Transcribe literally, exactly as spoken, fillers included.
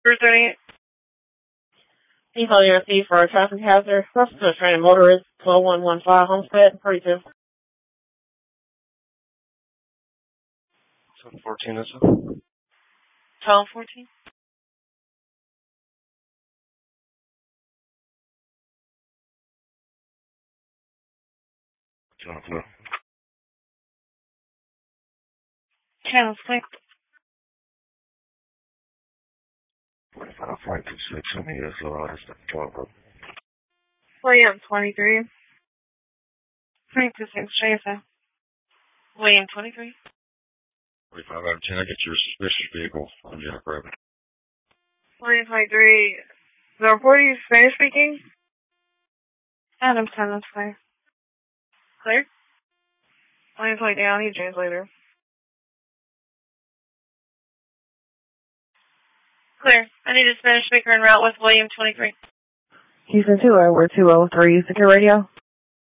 three thirty-eight. Default U S C for a traffic hazard. Reference to a trained motorist, twelve one one five Homestead, forty-two. seven fourteen is it? twelve fourteen. Jonathan. Channel six. forty-five, flight two six, and he is, uh, it's the twelve. William twenty-three. three two six, Jason. William twenty-three. forty-five out of ten, I get your suspicious vehicle on Jack Rabbit. William twenty-three. The reporter is Spanish speaking? Adam ten, that's clear. Clear? William twenty-three, I need a translator. Clear. I need a Spanish speaker en route with William twenty-three. Houston two oh, we're two oh three, secure radio.